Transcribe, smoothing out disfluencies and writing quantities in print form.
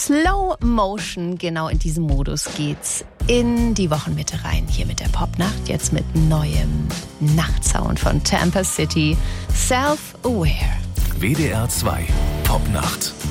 Slow Motion, genau in diesem Modus geht's in die Wochenmitte rein. Hier mit der Popnacht, jetzt mit neuem Nachtsound von Tampa City. Self-Aware. WDR 2 Popnacht.